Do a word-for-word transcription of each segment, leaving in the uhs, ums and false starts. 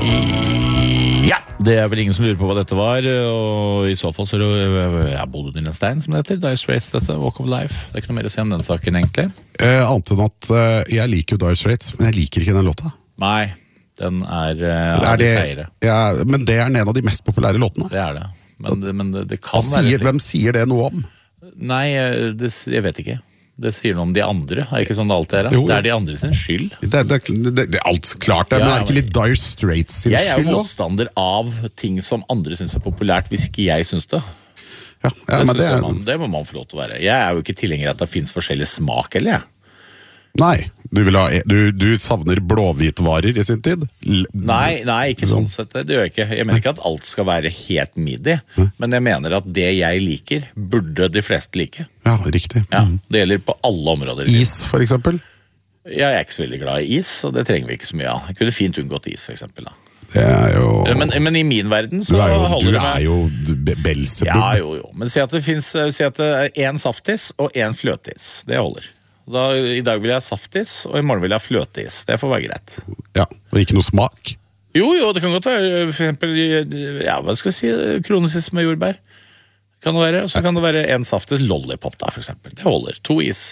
Ja, det er vel ingen som lurer på hva dette var, og i så fall så er Bodø din en stein, som det heter. Dire Straits, dette, Walk of Life. Det er ikke noe mer å si om den saken, egentlig. Eh, annet enn at eh, jeg liker jo Dire Straits, men jeg liker ikke den låta. Nei, den er, uh, er det, ja, men det er en av de mest populære låtene. Det er det, men det, men det, det kan sier, være... Hvem sier det noe om? Nei, det, jeg vet ikke. Det sier noe om de andre, er ikke sånn det alltid er? Jo. Det er de andre sin skyld. Det, det, det, det er alt klart, det, ja, men er det ikke litt Dire Straits sin skyld? Jeg er jo motstander av ting som andre synes er populært, hvis ikke jeg synes det. Ja, ja, det, men det, er... man, det må man få lov til å være. Jeg er jo ikke tilhenger av at det finnes forskjellig smak, eller jeg? Nei, du, vil ha, du, du savner blåhvitvarer i sin tid? L- nei, nei, ikke sånn sett, det gjør jeg ikke. Jeg mener ikke at alt skal være helt midi, mm. men jeg mener at det jeg liker, burde de fleste like. Ja, riktig. Ja, det gjelder på alle områder. Is, for eksempel? Ja, jeg er ikke så veldig glad i is, og det trenger vi ikke så mye av. Jeg kunne fint unngått is, for eksempel, da. Det er jo... Men, men i min verden så du er jo, holder du det med... er jo Belzebub. Ja, jo, jo. Men si at det finnes, si at det er en saftis og en fløteis. Det holder. Da, I dag vil jeg ha saftis, og i morgen vil jeg ha fløteis. Det får være greit. Ja, og ikke noe smak? Jo, jo, det kan godt være, for eksempel, ja, hva skal jeg si, kronesis med jordbær. Kan det være, og så kan det være en saftis lollipop da, for eksempel. Det holder. To is.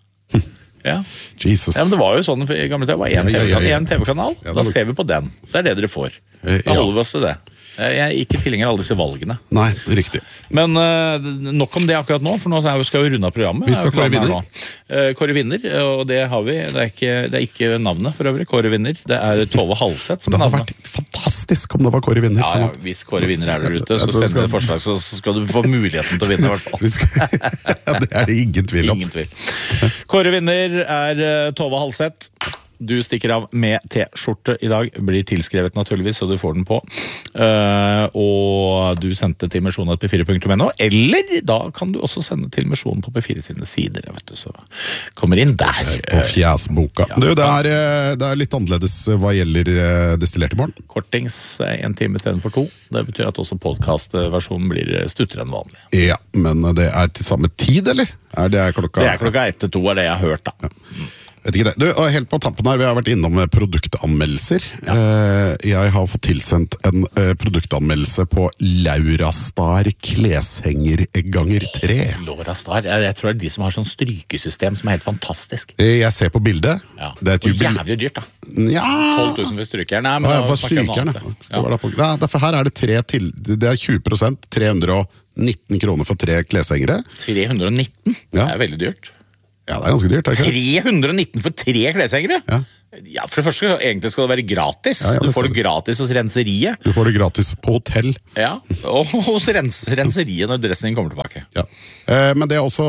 Ja. Jesus. Ja, men det var jo sånn i gamle tid, det var en ja, ja, ja, ja. T V-kanal, ja, da var... ser vi på den. Det er det dere får. Da holder vi oss til det. Jeg er ikke tilhenger av alle disse valgene. Nei, riktig. Men uh, nok om det akkurat nå, for nå skal vi runde av programmet. Vi skal Kåre Vinner. Uh, Kåre Vinner, og det har vi. Det er, ikke, det er ikke navnet for øvrig, Kåre Vinner. Det er Tove Halseth som er navnet. Det hadde vært fantastisk om det var Kåre Vinner. Ja, ja, hvis Kåre Vinner er der ute, så sender vi et forslag, så skal du få muligheten til å vinne i hvert fall. Ja, det er det ingen tvil om. Ingen tvil. Kåre Vinner er uh, Tove Halseth. Du stikker av med T-skjorte i dag, blir tilskrevet naturligvis, så du får den på. Uh, og du sendte til misjonen på p fire punktum n o, eller da kan du også sende til misjonen på P fire sine sider, vet du, så kommer inn der. På fjæsboka. Ja, du, det, er, det er litt annerledes hva gjelder destillert i morgen. Kortings en time i stedet for to. Det betyr at også podcast-versjonen blir stuttere enn vanlig. Ja, men det er til samme tid, eller? Er det klokka? Det er klokka ett til to, er det jeg har hørt da. Ja. Vet ikke det. Du, helt på tampen her, vi har vært innom produktanmeldelser. Ja. Jeg har fått tilsendt en produktanmeldelse på Laura Star kleshenger ganger tre. Laura Star, jeg, jeg tror det er de som har sånn strykesystem som er helt fantastisk. Jeg ser på bildet. Ja. Det er et og jubil... jævlig dyrt da. Ja. tolv tusen for strykeren. Nei, men ja, for strykeren, ja. Ja, derfor her er det tre til, det er tjue prosent, tre hundre og nitten kroner for tre kleshengere. tre hundre og nitten? Ja. Det er veldig dyrt. Ja, det er ganske dyrt. tre hundre og nitten for tre kleshengere? Ja. Ja, for det første egentlig skal det være gratis. Ja, ja, det du får det gratis hos renseriet. Du får det gratis på hotell. Ja, og hos rens renseriet når dressen din kommer tilbake. Ja. Eh, men det er også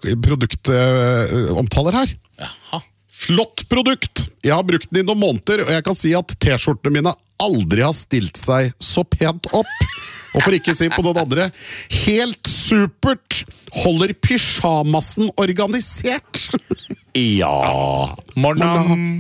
produktomtaler her. Jaha. Flott produkt! Jeg har brukt den i noen måneder, og jeg kan si at T-skjortene mine aldri har stilt seg så pent opp. Og for ikke si på noen andre, helt supert! Holder pyjamasen organisert? Ja, morgen.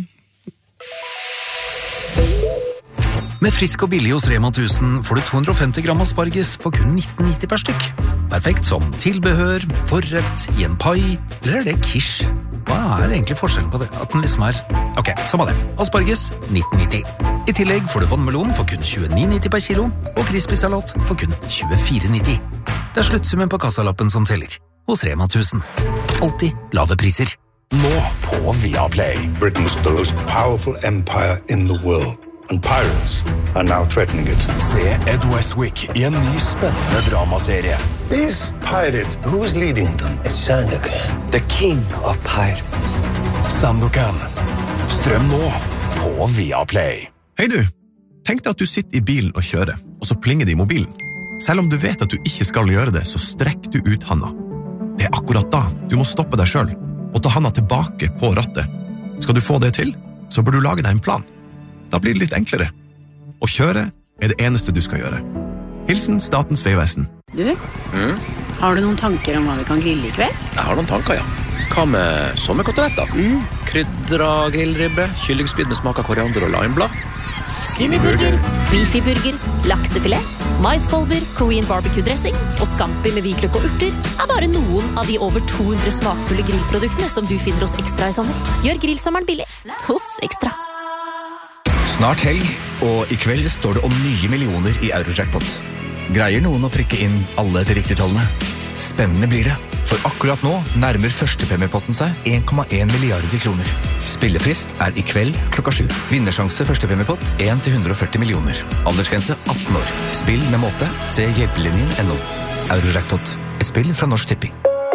Med frisk og billig hos Rema tusen får du to hundre og femti gram asparges for kun nitten nitti per stykk. Perfekt som tilbehør, forrett, i en pai, eller er det quiche? Hva er egentlig forskjellen på det? At den liksom er... Ok, samme det. Asparges, nitten nitti. I tillegg får du vannmelon for kun tjueni nitti per kilo, og crispy-salat for kun tjuefire nitti. Det er sluttsummen på kassalappen som teller. Hos Rema tusen. Alltid lave priser. Nå på Viaplay. Britain's the most powerful empire in the world. And pirates are now threatening it. Se Ed Westwick i en ny spennende dramaserie. These pirates, who's leading them? It's Sandokan. The King of Pirates. Sandokan. Strøm nå på Viaplay. Hei du, tenk deg at du sitter i bilen og kjører, og så plinger det i mobilen. Selv om du vet at du ikke skal gjøre det, så strekk du ut handa. Det er akkurat da du må stoppe deg selv, og ta handa tilbake på rattet. Skal du få det til, så bør du lage deg en plan. Da blir det litt enklere. Å kjøre er det eneste du skal gjøre. Hilsen Statens vegvesen. Du, mm? Har du noen tanker om hva vi kan grille i kveld? Jeg har noen tanker, ja. Hva med sommerkoteletter? Mm. Krydra grillribbe, kyllingspyd med smak av koriander og limeblad. Skinnyburger, beefyburger, laksefilet, maiskolber, Korean barbecue-dressing og scampi med hvitløk og urter er bare noen av de over to hundre smakfulle grillproduktene som du finner hos Ekstra i sommer. Gjør grillsommeren billig hos Ekstra. Snart helg, og i kveld står det om nye millioner i Eurojackpot. Greier noen å prikke inn alle de riktige tallene? Spennende blir det, for akkurat nå nærmer førstepremiepotten seg en komma en milliarder kroner. Spillefrist er i kveld klokka sju. Vinnersjanse førstepremiepott en til hundre og førti millioner. Aldersgrense atten år. Spill med måte. Se hjelpelinjen punktum no. Eurojackpot. Et spill fra Norsk Tipping.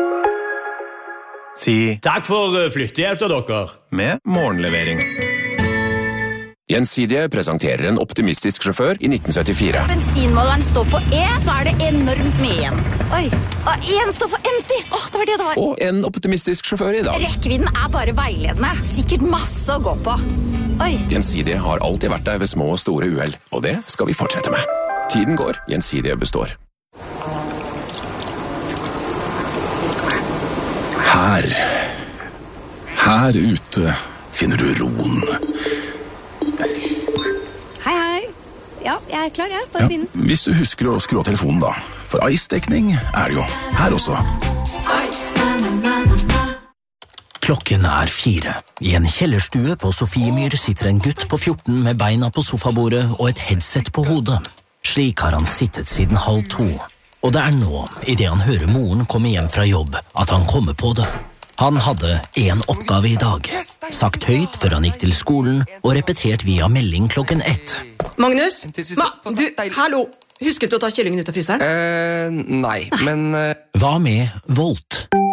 Si takk for flyttehjelp til dere. Med morgenlevering. Gjensidige presenterer en optimistisk sjåfør i nitten syttifire. Bensinmåleren står på E, så er det enormt mye igjen. Oi, og en står for empty. Åh, det var det det var. Og en optimistisk sjåfør i dag. Rekkevidden er bare veiledende. Sikkert masse å gå på. Oi. Gjensidige har alltid vært der ved små og store uheld, og det skal vi fortsette med. Tiden går, Gjensidige består. Her, her ute finner du roen. Hei, hei. Ja, jeg er klar, jeg. Bare begynn. Ja, hvis du husker å skru av telefonen da. For ice-dekning er det jo her også. Klokken er fire. I en kjellerstue på Sofiemyr sitter en gutt på fjorten med beina på sofabordet og et headset på hodet. Slik har han sittet siden halv to. Og det er nå, i det han hører moren komme hjem fra jobb, at han kommer på det. Han hadde en oppgave i dag, sagt høyt før han gikk til skolen, og repetert via melding klokken ett. Magnus, Ma, du, hallo, husket du å ta kyllingen ut av fryseren? Eh, nei, men... Uh... Hva med Volt?